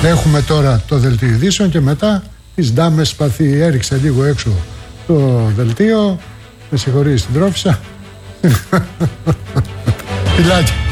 Έχουμε τώρα το δελτίο ειδήσεων και μετά τις ντάμες σπαθί. Έριξε λίγο έξω το δελτίο. Με συγχωρείς την πρόφισσα. Φιλάκια.